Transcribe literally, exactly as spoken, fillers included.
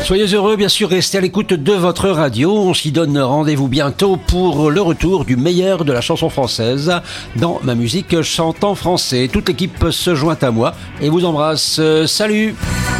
Soyez heureux, bien sûr, restez à l'écoute de votre radio. On s'y donne rendez-vous bientôt pour le retour du meilleur de la chanson française dans Ma musique chante en français. Toute l'équipe se joint à moi et vous embrasse. Salut!